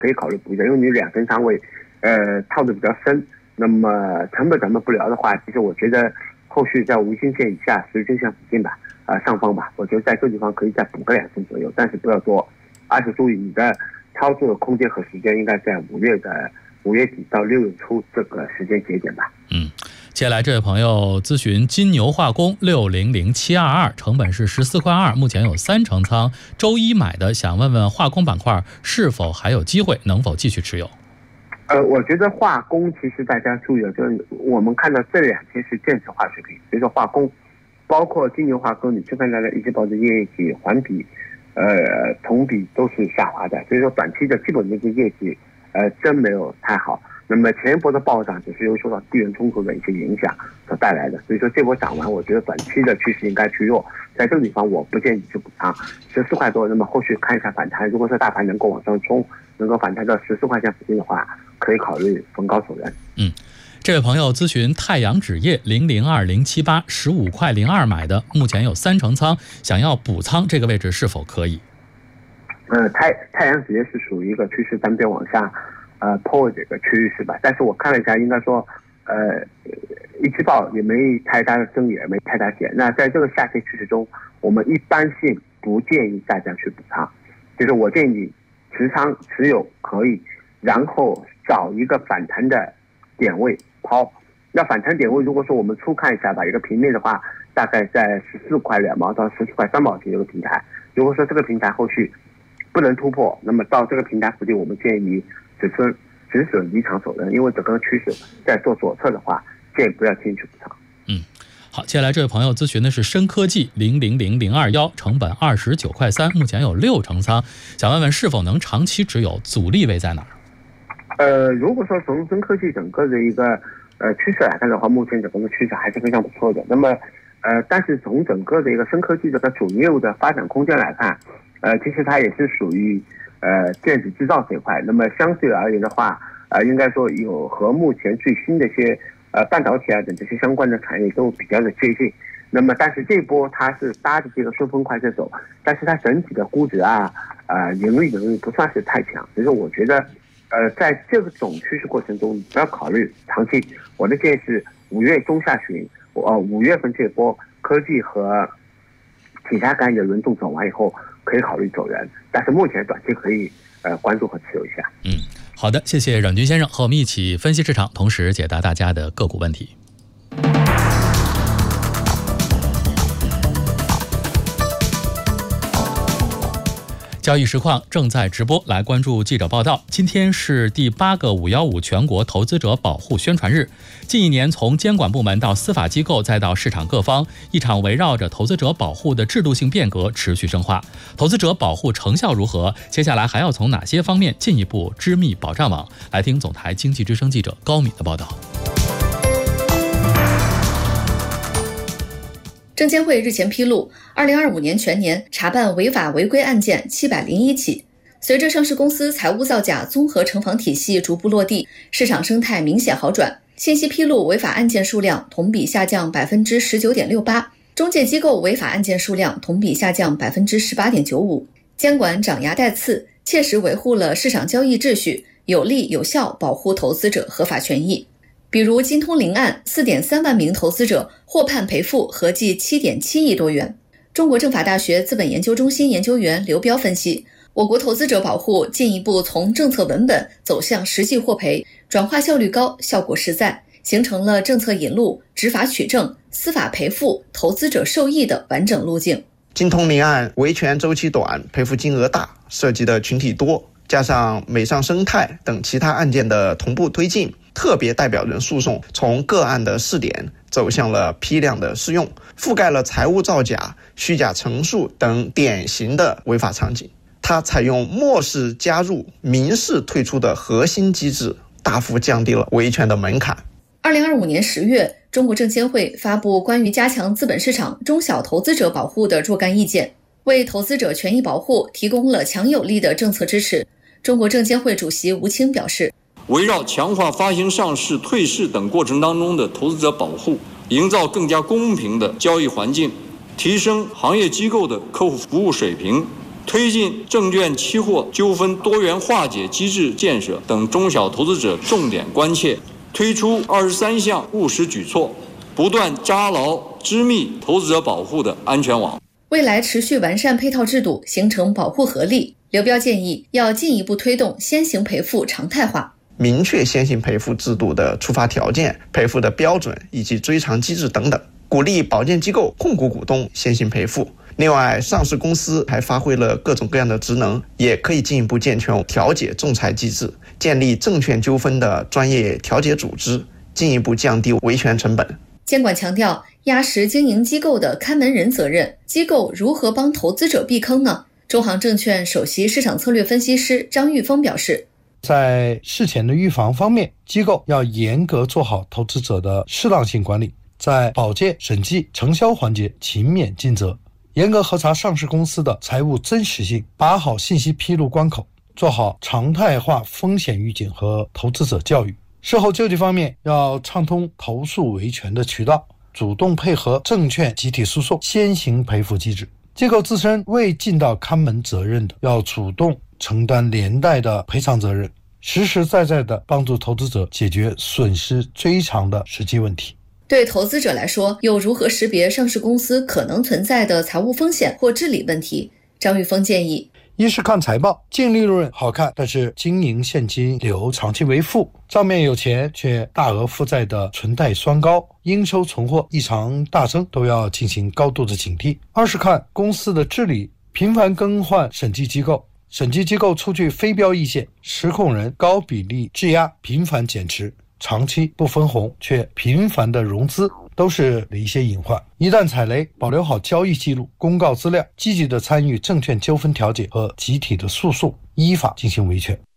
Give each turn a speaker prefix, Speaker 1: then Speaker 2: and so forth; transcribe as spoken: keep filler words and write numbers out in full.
Speaker 1: 可以考虑补一下，因为你两层仓位，呃，套的比较深，那么成本咱们不聊的话，其实我觉得后续在五均线以下、十均线附近吧，啊、呃、上方吧，我觉得在这个地方可以再补个两成左右，但是不要多，而且注意你的操作的空间和时间应该在五月的五月底到六月初这个时间节点吧。
Speaker 2: 嗯。接下来这位朋友咨询金牛化工六零零七二二，成本是十四块二，目前有三成仓，周一买的，想问问化工板块是否还有机会，能否继续持有？
Speaker 1: 呃，我觉得化工其实大家注意了，就是我们看到这两天是建设化水平，所以说化工，包括金牛化工，你去看它的一季报的业绩环比，呃，同比都是下滑的，所以说短期的基本面业绩，呃，真没有太好。那么前一波的暴涨只是由于受到地缘冲突的一些影响所带来的，所以说这波涨完，我觉得短期的趋势应该趋弱，在这个地方我不建议去补仓，十四块多，那么后续看一下反弹，如果说大盘能够往上冲，能够反弹到十四块钱附近的话，可以考虑逢高走人。
Speaker 2: 嗯，这位朋友咨询太阳纸业零零二零七八，十五块零二买的，目前有三成仓，想要补仓，这个位置是否可以？
Speaker 1: 呃，太太阳纸业是属于一个趋势单边往下。呃，破这个趋势吧，但是我看了一下，应该说，呃，一季报也没太大的增，也没太大减。那在这个下跌趋势中，我们一般性不建议大家去补仓，就是我建议持仓持有可以，然后找一个反弹的点位抛。那反弹点位，如果说我们初看一下吧，一个平面的话，大概在十四块两毛到十四块三毛钱一个平台。如果说这个平台后续不能突破，那么到这个平台附近，我们建议止损止损离场走人，因为整个趋势在做左侧的话，建议不要进去补仓。
Speaker 2: 嗯，好，接下来这位朋友咨询的是深科技零零零零二一，成本二十九块三，目前有六成仓，想问问是否能长期持有，阻力位在哪儿？
Speaker 1: 呃，如果说从深科技整个的一个呃趋势来看的话，目前整个的趋势还是非常不错的。那么呃，但是从整个的一个深科技这个主业务的发展空间来看，呃，其实它也是属于呃电子制造这一块，那么相对而言的话，呃，应该说有和目前最新的一些呃半导体啊等这些相关的产业都比较的接近。那么，但是这波它是搭着这个顺风快车走，但是它整体的估值啊，呃，盈利能力不算是太强，所以说我觉得，呃，在这个种趋势过程中，你不要考虑长期。我的建议是五月中下旬，呃，五月份这波科技和其他概念轮动走完以后，可以考虑走人，但是目前短期可以呃关注和持有一下。
Speaker 2: 嗯，好的，谢谢阮军先生和我们一起分析市场，同时解答大家的个股问题。交易实况正在直播，来关注记者报道。今天是第八个五一五全国投资者保护宣传日。近一年，从监管部门到司法机构，再到市场各方，一场围绕着投资者保护的制度性变革持续深化。投资者保护成效如何？接下来还要从哪些方面进一步织密保障网？来听总台经济之声记者高敏的报道。
Speaker 3: 证监会日前披露，二零二五年全年查办违法违规案件七百零一起。随着上市公司财务造假综合惩罚体系逐步落地，市场生态明显好转，信息披露违法案件数量同比下降百分之十九点六八，中介机构违法案件数量同比下降百分之十八点九五。监管长牙带刺，切实维护了市场交易秩序，有力有效保护投资者合法权益。比如金通灵案 四点三万名投资者获判赔付合计 七点七亿多元。中国政法大学资本研究中心研究员刘彪分析，我国投资者保护进一步从政策文本走向实际获赔，转化效率高，效果实在，形成了政策引路、执法取证、司法赔付、投资者受益的完整路径。
Speaker 4: 金通灵案维权周期短，赔付金额大，涉及的群体多，加上美上生态等其他案件的同步推进，特别代表人诉讼从个案的试点走向了批量的适用，覆盖了财务造假、虚假陈述等典型的违法场景。它采用漠视加入、民事退出的核心机制，大幅降低了维权的门槛。
Speaker 3: 二零二五年十月，中国证监会发布关于加强资本市场中小投资者保护的若干意见，为投资者权益保护提供了强有力的政策支持。中国证监会主席吴清表示，
Speaker 5: 围绕强化发行、上市、退市等过程当中的投资者保护，营造更加公平的交易环境，提升行业机构的客户服务水平， 推进证券期货纠纷多元化解机制建设等中小投资者重点关切，推出二十三项务实举措，不断扎牢织密投资者保护的安全网。
Speaker 3: 未来持续完善配套制度，形成保护合力。刘彪建议要进一步推动先行赔付常态化，
Speaker 4: 明确先行赔付制度的触发条件、赔付的标准以及追偿机制等等，鼓励保荐机构控股股东先行赔付。另外，上市公司还发挥了各种各样的职能，也可以进一步健全调解仲裁机制，建立证券纠纷的专业调解组织，进一步降低维权成本。
Speaker 3: 监管强调压实经营机构的看门人责任，机构如何帮投资者避坑呢？中航证券首席市场策略分析师张玉峰表示，
Speaker 6: 在事前的预防方面，机构要严格做好投资者的适当性管理，在保荐、审计、承销环节勤勉尽责，严格核查上市公司的财务真实性，把好信息披露关口，做好常态化风险预警和投资者教育。事后救济方面，要畅通投诉维权的渠道，主动配合证券集体诉讼先行赔付机制。机构自身未尽到看门责任的，要主动承担连带的赔偿责任，实实在在地帮助投资者解决损失追偿的实际问题。
Speaker 3: 对投资者来说，又如何识别上市公司可能存在的财务风险或治理问题？张玉峰建议，
Speaker 6: 一是看财报，净利润好看，但是经营现金流长期为负，账面有钱却大额负债的存贷双高，应收存货异常大增，都要进行高度的警惕。二是看公司的治理，频繁更换审计机构，审计机构出具非标意见，实控人高比例质押，频繁减持，长期不分红却频繁的融资，都是一些隐患。一旦踩雷，保留好交易记录、公告资料，积极的参与证券纠纷调解和集体的诉讼，依法进行维权。